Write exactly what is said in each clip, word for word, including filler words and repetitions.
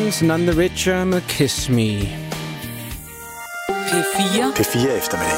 Kings, None the Richer med Kiss Me. P fire. P fire eftermiddag.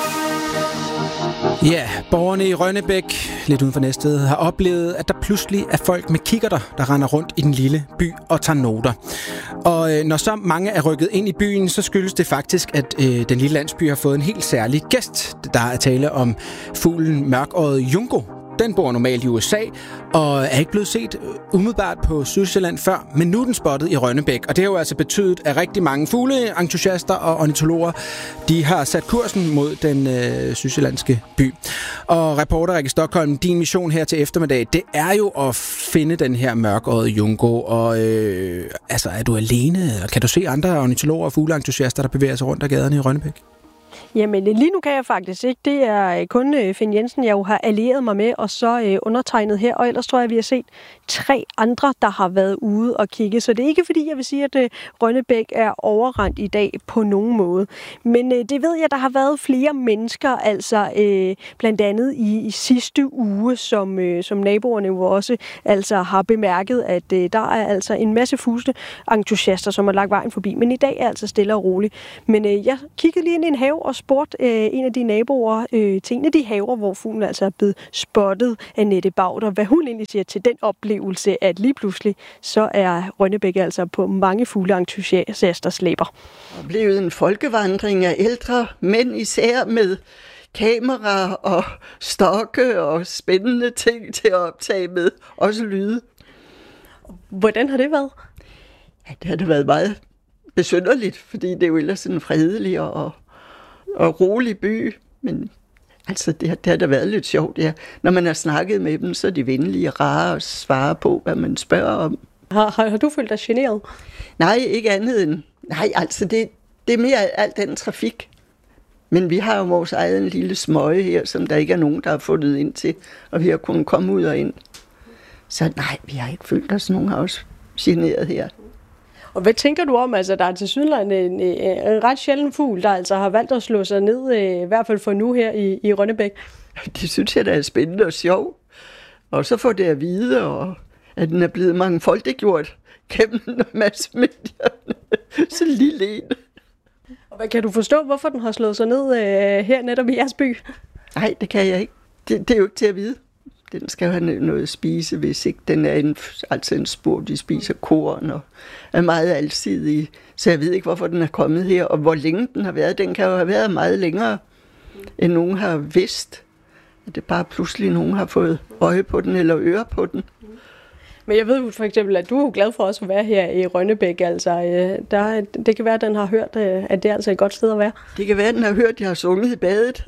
Ja, borgerne i Rønnebæk, lidt uden for Næstved, har oplevet, at der pludselig er folk med kikkerter, der render rundt i den lille by og tager noter. Og øh, når så mange er rykket ind i byen, så skyldes det faktisk, at øh, den lille landsby har fået en helt særlig gæst. Der er tale om fuglen mørkøjet junko. Den bor normalt i U S A og er ikke blevet set umiddelbart på Sydsjælland før, men nu er den spottet i Rønnebæk. Og det har jo altså betydet, at rigtig mange fugleentusiaster og ornitologer, de har sat kursen mod den øh, sydsjællandske by. Og reporter Rikke Stockholm, din mission her til eftermiddag, det er jo at finde den her mørkøjede junko. Og øh, altså, er du alene, eller kan du se andre ornitologer og fugleentusiaster, der bevæger sig rundt ad gaderne i Rønnebæk? Jamen, lige nu kan jeg faktisk ikke. Det er kun øh, Finn Jensen, jeg jo har allieret mig med, og så øh, undertegnet her. Og ellers tror jeg, vi har set tre andre, der har været ude og kigge. Så det er ikke fordi, jeg vil sige, at øh, Rønnebæk er overrendt i dag på nogen måde. Men øh, det ved jeg, der har været flere mennesker, altså øh, blandt andet i, i sidste uge, som, øh, som naboerne jo også altså, har bemærket, at øh, der er altså en masse fugleentusiaster, som har lagt vejen forbi. Men i dag er altså stille og roligt. Men øh, jeg kiggede lige ind i en have og spurgte øh, en af de naboer øh, til en af de haver, hvor fuglen altså er blevet spottet af Nette Bauder, hvad hun egentlig siger til den oplevelse, at lige pludselig så er Rønnebæk altså på mange fugleentusiasters læber. Der er blevet en folkevandring af ældre mænd, især med kamera og stokke og spændende ting til at optage med, også lyde. Hvordan har det været? Ja, det har det været meget besynderligt, fordi det er jo ellers en fredelig og og rolig by, men altså det har, det har da været lidt sjovt, ja. Når man har snakket med dem, så er de venlige og rare og svarer på, hvad man spørger om. Har, har, har du følt dig generet? Nej, ikke andet end, nej, altså det, det er mere alt den trafik. Men vi har jo vores egen lille smøge her, som der ikke er nogen, der har fundet ind til, og vi har kunnet komme ud og ind. Så nej, vi har ikke følt os, nogen har også generet her. Og hvad tænker du om, altså der er tilsyneladende en, en, en ret sjælden fugl, der altså har valgt at slå sig ned, i hvert fald for nu her i, i Rønnebæk? Det synes jeg, der er spændende og sjov. Og så får det at vide, og at den er blevet mangfoldiggjort gennem en masse medierne. Så lille en. Og hvad, kan du forstå, hvorfor den har slået sig ned øh, her netop i jeres by? Nej, det kan jeg ikke. Det, det er jo ikke til at vide. Den skal jo have noget at spise, hvis ikke den er en, altså en spor, de spiser korn og er meget alsidig. Så jeg ved ikke, hvorfor den er kommet her, og hvor længe den har været. Den kan jo have været meget længere, end nogen har vidst. Det er bare pludselig, nogen har fået øje på den eller øre på den. Men jeg ved jo for eksempel, at du er jo glad for også at være her i Rønnebæk. Altså, der, det kan være, at den har hørt, at det er altså et godt sted at være. Det kan være, at den har hørt, at jeg har sunget i badet.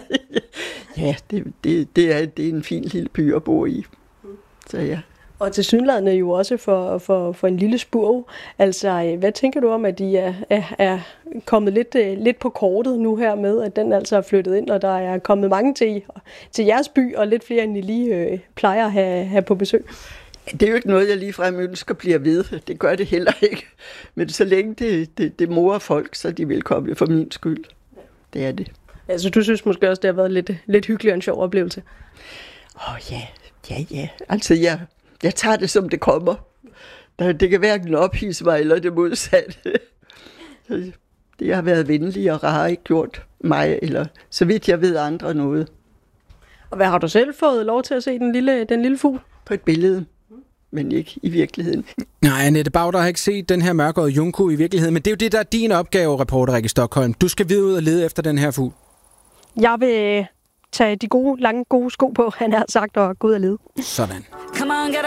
Ja, det, det, det, er, det er en fin lille by at bo i. Så ja. Og tilsyneladende jo også for, for, for en lille spurv. Altså, hvad tænker du om, at de er, er, er kommet lidt, lidt på kortet nu her med, at den altså er flyttet ind, og der er kommet mange til, til jeres by, og lidt flere, end I lige øh, plejer at have, have på besøg? Det er jo ikke noget, jeg ligefrem ønsker bliver ved. Det gør det heller ikke. Men så længe det, det, det morer folk, så er de velkomne for min skyld. Det er det. Altså, du synes måske også, det har været lidt, lidt hyggelig og en sjov oplevelse? Åh oh, ja, ja, ja. Altså, jeg, jeg tager det, som det kommer. Det kan hverken ophidse mig eller det modsatte. Det har været venlig og rar, ikke gjort mig, eller så vidt jeg ved andre noget. Og hvad har du selv fået lov til at se den lille, den lille fugl? På et billede, men ikke i virkeligheden. Nej, Nette Bauder har ikke set den her mørkøjede junko i virkeligheden, men det er jo det, der er din opgave, reporter Rikke Stockholm. Du skal videre ud og lede efter den her fugl. Jeg vil tage de gode, lange, gode sko på, han har sagt, og gå ud og lede. Sådan. Come on, get